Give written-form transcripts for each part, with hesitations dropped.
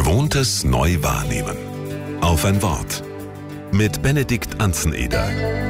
Gewohntes neu wahrnehmen. Auf ein Wort. Mit Benedikt Anzeneder.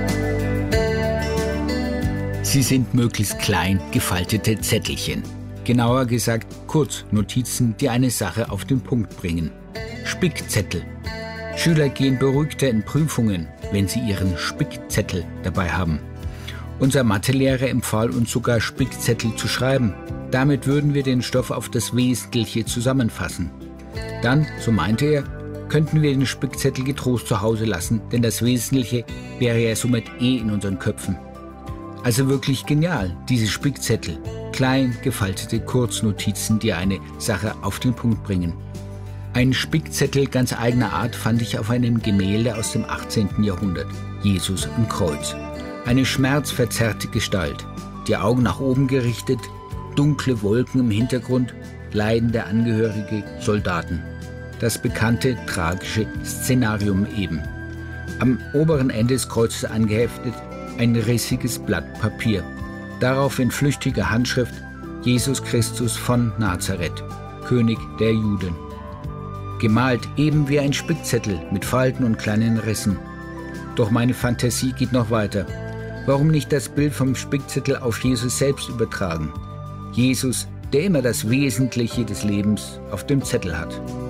Sie sind möglichst klein gefaltete Zettelchen. Genauer gesagt Kurznotizen, die eine Sache auf den Punkt bringen. Spickzettel. Schüler gehen beruhigter in Prüfungen, wenn sie ihren Spickzettel dabei haben. Unser Mathelehrer empfahl uns sogar, Spickzettel zu schreiben. Damit würden wir den Stoff auf das Wesentliche zusammenfassen. Dann, so meinte er, könnten wir den Spickzettel getrost zu Hause lassen, denn das Wesentliche wäre ja somit in unseren Köpfen. Also wirklich genial, diese Spickzettel. Klein gefaltete Kurznotizen, die eine Sache auf den Punkt bringen. Einen Spickzettel ganz eigener Art fand ich auf einem Gemälde aus dem 18. Jahrhundert. Jesus am Kreuz. Eine schmerzverzerrte Gestalt, die Augen nach oben gerichtet, dunkle Wolken im Hintergrund, leidende Angehörige, Soldaten. Das bekannte, tragische Szenarium eben. Am oberen Ende des Kreuzes angeheftet ein rissiges Blatt Papier. Darauf in flüchtiger Handschrift: Jesus Christus von Nazareth, König der Juden. Gemalt eben wie ein Spickzettel mit Falten und kleinen Rissen. Doch meine Fantasie geht noch weiter. Warum nicht das Bild vom Spickzettel auf Jesus selbst übertragen? Jesus, der immer das Wesentliche des Lebens auf dem Zettel hat.